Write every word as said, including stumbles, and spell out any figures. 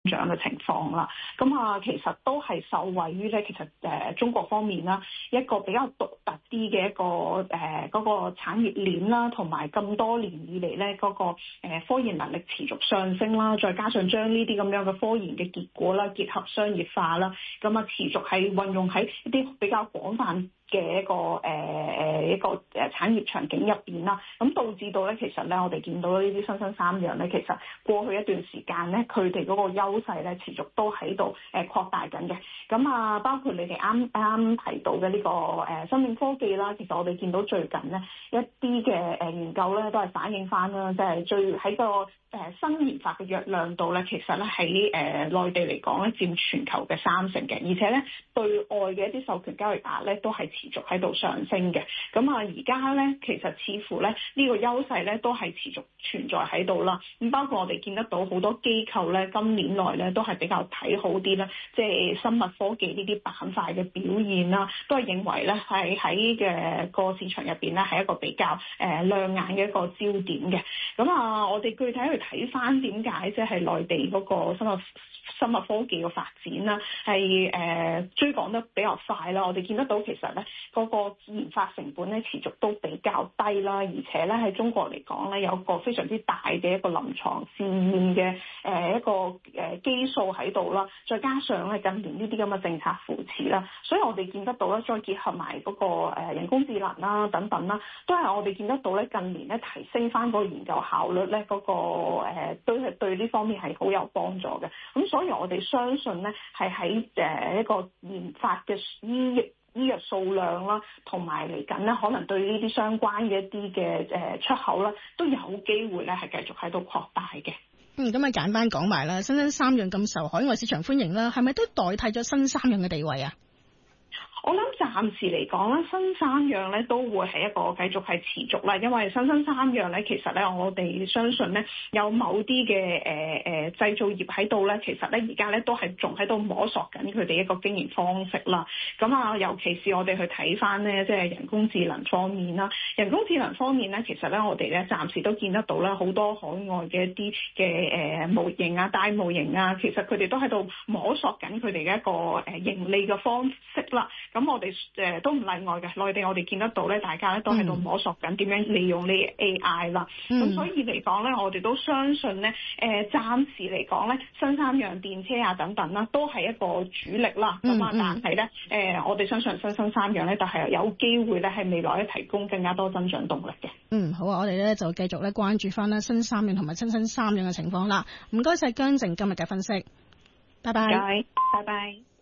長嘅情況啦。咁啊，其實都係受惠於咧，其實誒中國方面啦，一個比較獨特啲嘅一個誒嗰個產業鏈啦，同埋咁多年以嚟咧嗰個誒科研能力持續上升啦，再加上將呢啲咁樣嘅科研嘅結果啦結合商業化啦，咁啊持續係運用喺一啲比較廣泛嘅一個誒誒、呃、一個誒產業場景入邊啦，咁導致到咧其實咧我哋見到呢啲新興三樣咧，其實過去一段時間咧，佢哋嗰個優勢咧持續都喺度誒擴大緊嘅。咁啊，包括你哋啱啱提到嘅呢個誒生命科技啦，其實我哋見到最近咧一啲嘅誒研究咧都係反映翻啦，即係最喺個誒新研發嘅藥量度咧，其實咧喺誒內地嚟講咧佔全球嘅三成嘅，而且咧對外嘅一啲授權交易額咧都係持續喺度上升嘅。咁啊，而家咧其實似乎咧呢個優勢咧都係持續存在喺度啦。咁包括我哋見得到好多機構咧今年內咧都係比較睇好啲啦，即係生物科技呢啲板塊嘅表現啦，都係認為咧係喺嘅個市場入邊咧係一個比較誒亮眼嘅一個焦點嘅。咁啊，我哋具體去睇翻點解即係內地嗰個生物生物科技嘅發展啦，係誒追趕得比較快啦。我哋見得到其實咧嗰個研發成本咧持續都比較低啦，而且咧喺中國嚟講咧有個非常之大嘅一個臨床試驗嘅誒一個誒基數喺度啦，再加上咧近年呢啲咁嘅政策扶持啦，所以我哋見得到咧，再結合埋嗰個誒人工智能啦等等啦，都係我哋見得到咧近年咧提升翻個研究效率咧嗰個誒都係對呢方面係好有幫助嘅。咁所以我哋相信咧係喺誒一個研發嘅醫藥醫藥數量啦，同埋嚟緊咧可能對呢啲相關嘅一啲嘅誒出口啦，都有機會咧係繼續喺度擴大嘅。 嗯，咁啊簡單講埋啦，新興三樣咁受海外市場歡迎啦，係咪都代替咗新三樣嘅地位啊？ 我諗暫時嚟講咧，新三樣咧都會係一個繼續係持續啦，因為新新三樣咧，其實咧我哋相信咧有某啲嘅誒誒製造業喺度咧，其實咧而家咧都係仲喺度摸索緊佢哋一個經營方式啦。咁啊，尤其是我哋去睇翻咧，即係人工智能方面啦，人工智能方面咧，其實咧我哋咧暫時都見得到咧好多海外嘅一啲嘅誒模型啊、大模型啊，其實佢哋都喺度摸索緊佢哋嘅一個誒盈利嘅方式啦。咁我哋誒都唔例外嘅，內地我哋見得到咧，大家咧都喺度摸索緊點樣利用呢 A I 啦。咁、嗯、所以嚟講咧，我哋都相信咧，誒、呃、暫時嚟講咧，新三樣電車啊等等啦，都係一個主力啦。咁啊、嗯，但係咧，誒、呃、我哋相信新新三樣咧，但係有機會咧係未來咧提供更加多增長動力嘅。 嗯，好啊，我哋咧就繼續咧關注翻咧新三樣同埋新新三樣嘅情況啦。唔該晒姜靜今日嘅分析，拜拜， 拜拜。